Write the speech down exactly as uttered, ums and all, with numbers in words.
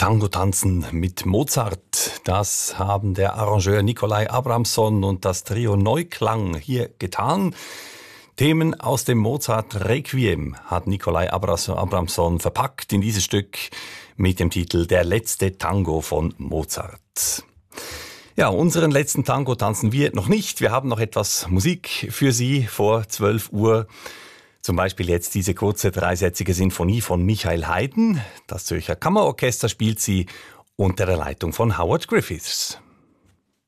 Tango tanzen mit Mozart. Das haben der Arrangeur Nikolai Abramson und das Trio Neuklang hier getan. Themen aus dem Mozart Requiem hat Nikolai Abramson verpackt in dieses Stück mit dem Titel Der letzte Tango von Mozart. Ja, unseren letzten Tango tanzen wir noch nicht. Wir haben noch etwas Musik für Sie vor zwölf Uhr. Zum Beispiel jetzt diese kurze dreisätzige Sinfonie von Michael Haydn. Das Zürcher Kammerorchester spielt sie unter der Leitung von Howard Griffiths.